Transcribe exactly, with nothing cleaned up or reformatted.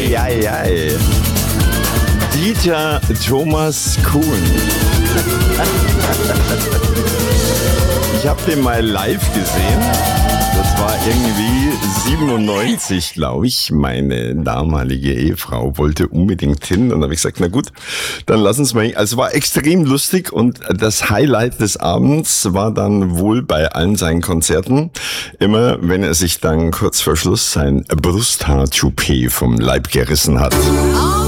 Ei, ei, ei. Dieter Thomas Kuhn. Ich habe den mal live gesehen. Das war irgendwie siebenundneunzig, glaube ich. Meine damalige Ehefrau wollte unbedingt hin. Und dann habe ich gesagt, na gut, dann lass uns mal hin. Also es war extrem lustig und das Highlight des Abends war dann wohl bei allen seinen Konzerten immer, wenn er sich dann kurz vor Schluss sein Brusthaar-Toupet vom Leib gerissen hat.